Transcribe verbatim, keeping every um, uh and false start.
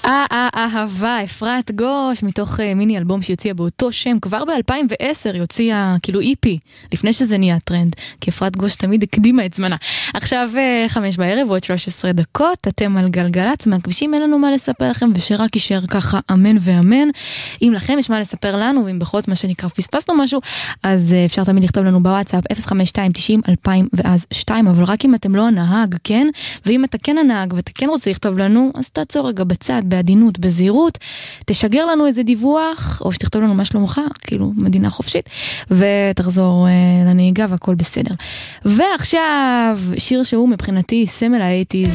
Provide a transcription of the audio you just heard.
אה, אה, אהבה, אפרת גוש, מתוך uh, מיני אלבום שיוציאה באותו שם, כבר ב-אלפיים ועשר יוציאה כאילו איפי, לפני שזה נהיה טרנד, כי אפרת גוש תמיד הקדימה את זמנה. עכשיו uh, חמש בערב, עוד שלוש עשרה דקות, אתם על גלגלץ, מהכבישים אין לנו מה לספר לכם, ושרק יישאר ככה אמן ואמן. אם לכם יש מה לספר לנו, ואם בכל מה שנקרא פספסנו משהו, אז uh, אפשר תמיד לכתוב לנו בוואטסאפ, אפס חמש שתיים תשעים אלפיים ואז שתיים, אבל רק אם אתם לא הנהג, כן? ואם אתה כן הנהג, ואתה כן רוצה לכתוב לנו, אז תעצור רגע בצד, בעדינות, בזהירות, תשגר לנו איזה דיווח, או שתכתוב לנו מה שלומך, כאילו מדינה חופשית, ותחזור uh, לנהיגה והכל בסדר. ועכשיו, שיר שהוא מבחינתי סמל האייטיז,